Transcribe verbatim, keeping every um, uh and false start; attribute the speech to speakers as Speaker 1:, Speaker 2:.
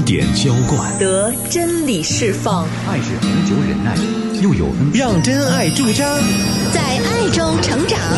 Speaker 1: 点浇灌，
Speaker 2: 得真理释放。
Speaker 3: 爱是恒久忍耐，又有恩。
Speaker 4: 让真爱驻扎，
Speaker 5: 在爱中成长。